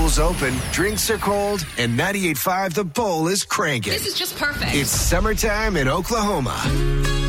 pool's open, drinks are cold, and 98.5 The Bowl is cranking. This is just perfect. It's summertime in Oklahoma.